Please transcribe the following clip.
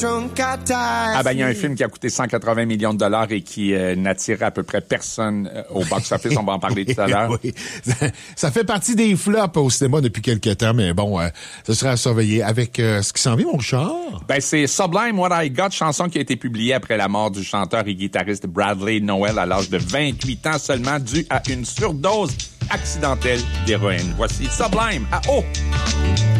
Ah ben, il y a un film qui a coûté 180 millions de dollars et qui n'attire à peu près personne au box-office. On va en parler tout à l'heure. Oui. Ça fait partie des flops au cinéma depuis quelques temps, mais bon, ce sera à surveiller. Avec ce qui s'en vient, mon Richard? Ben, c'est Sublime What I Got, chanson qui a été publiée après la mort du chanteur et guitariste Bradley Nowell à l'âge de 28 ans seulement, dû à une surdose accidentelle d'héroïne. Voici Sublime à O.